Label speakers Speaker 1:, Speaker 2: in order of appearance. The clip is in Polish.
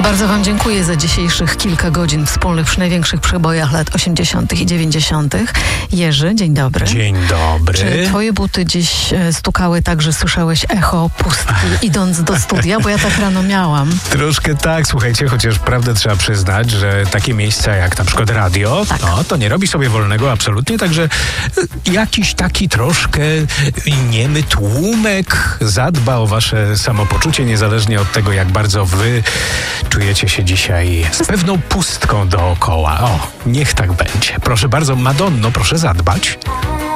Speaker 1: Bardzo wam dziękuję za dzisiejszych kilka godzin wspólnych przy największych przebojach lat 80. i 90. Jerzy, dzień dobry.
Speaker 2: Dzień dobry.
Speaker 1: Czy twoje buty dziś stukały tak, że słyszałeś echo pustki idąc do studia? Bo ja tak rano miałam.
Speaker 2: Troszkę tak, słuchajcie, chociaż prawdę trzeba przyznać, że takie miejsca jak na przykład radio,
Speaker 1: Tak.
Speaker 2: no, to nie robi sobie wolnego absolutnie, także jakiś taki troszkę niemy tłumek zadba o wasze samopoczucie, niezależnie od tego, jak bardzo wy czujecie się dzisiaj z pewną pustką dookoła. O, niech tak będzie. Proszę bardzo, Madonno, proszę zadbać.